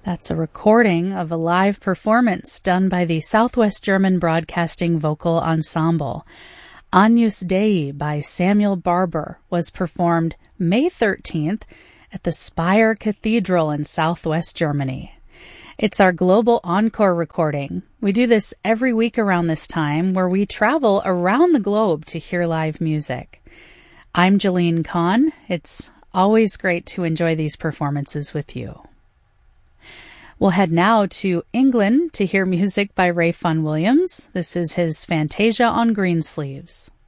That's a recording of a live performance done by the Southwest German Broadcasting Vocal Ensemble. Agnus Dei by Samuel Barber was performed May 13th at the Speyer Cathedral in Southwest Germany. It's our global encore recording. We do this every week around this time, where we travel around the globe to hear live music. I'm Jalene Kahn. It's always great to enjoy these performances with you. We'll head now to England to hear music by Ray Fun Williams. This is his Fantasia on Greensleeves.